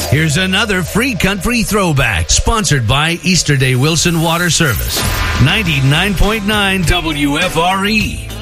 Here's another free country throwback, sponsored by Easterday Wilson Water Service. 99.9 WFRE.